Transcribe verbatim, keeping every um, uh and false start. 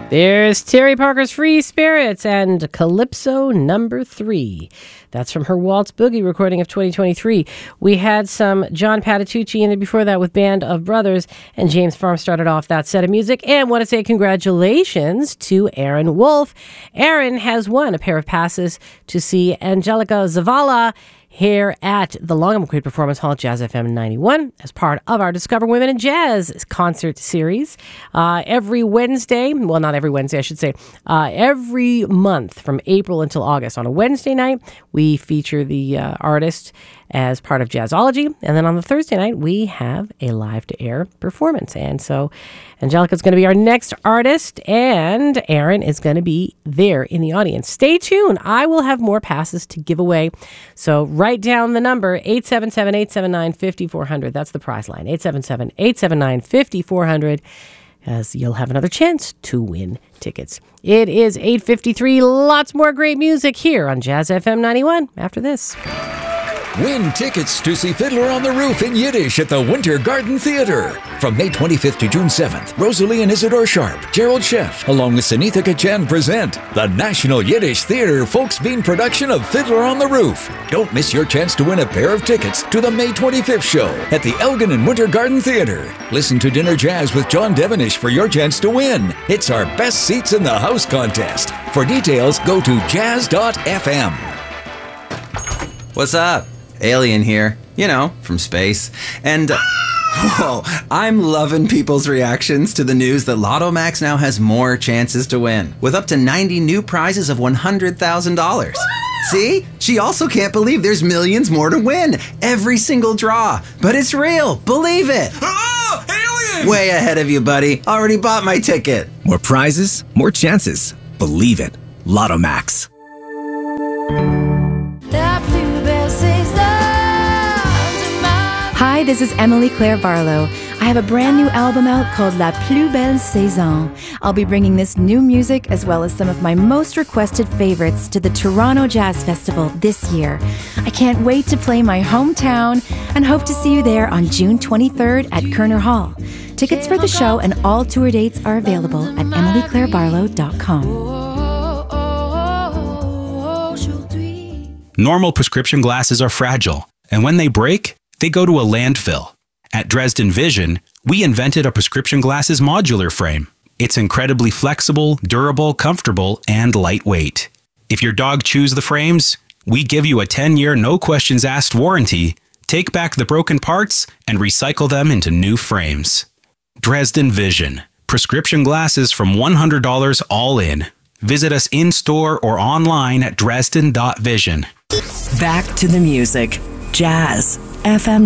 There's Terry Parker's Free Spirits and Calypso number three. That's from her Waltz Boogie recording of twenty twenty-three. We had some John Patitucci in there before that with Band of Brothers, and James Farm started off that set of music. And want to say congratulations to Aaron Wolf. Aaron has won a pair of passes to see Angelica Zavala here at the Langham Creek Performance Hall at Jazz F M ninety-one as part of our Discover Women in Jazz concert series. Uh, every Wednesday, well, not every Wednesday, I should say, uh, every month from April until August on a Wednesday night, we feature the uh, artist as part of Jazzology. And then on the Thursday night, we have a live-to-air performance. And so Angelica's going to be our next artist, and Aaron is going to be there in the audience. Stay tuned. I will have more passes to give away. So write down the number, eight seven seven, eight seven nine, five four zero zero. That's the prize line, eight seven seven, eight seven nine, five four zero zero, as you'll have another chance to win tickets. It is eight fifty-three. Lots more great music here on Jazz F M ninety-one after this. Win tickets to see Fiddler on the Roof in Yiddish at the Winter Garden Theater. From May twenty-fifth to June seventh, Rosalie and Isidore Sharp, Gerald Sheff, along with Sunitha Kachan present the National Yiddish Theater Folksbean production of Fiddler on the Roof. Don't miss your chance to win a pair of tickets to the May twenty-fifth show at the Elgin and Winter Garden Theater. Listen to Dinner Jazz with John Devenish for your chance to win. It's our Best Seats in the House contest. For details, go to jazz dot f m. What's up? Alien here, you know, from space. And, uh, whoa, I'm loving people's reactions to the news that Lotto Max now has more chances to win, with up to ninety new prizes of one hundred thousand dollars. See? She also can't believe there's millions more to win. Every single draw. But it's real. Believe it. Oh, alien! Way ahead of you, buddy. Already bought my ticket. More prizes, more chances. Believe it. Lotto Max. Hi, this is Emily Claire Barlow. I have a brand new album out called La Plus Belle Saison. I'll be bringing this new music as well as some of my most requested favorites to the Toronto Jazz Festival this year. I can't wait to play my hometown and hope to see you there on June twenty-third at Kerner Hall. Tickets for the show and all tour dates are available at emily claire barlow dot com. Normal prescription glasses are fragile, and when they break, they go to a landfill. At Dresden Vision, we invented a prescription glasses modular frame. It's incredibly flexible, durable, comfortable, and lightweight. If your dog chews the frames, we give you a ten-year no-questions-asked warranty, take back the broken parts, and recycle them into new frames. Dresden Vision. Prescription glasses from one hundred dollars all in. Visit us in-store or online at dresden dot vision. Back to the music. Jazz F M